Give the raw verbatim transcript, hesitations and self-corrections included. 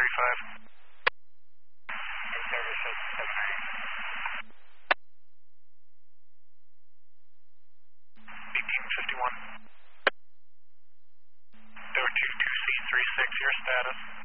five. Service at seven nine. eighteen fifty-one. Dover two two C three six, your status.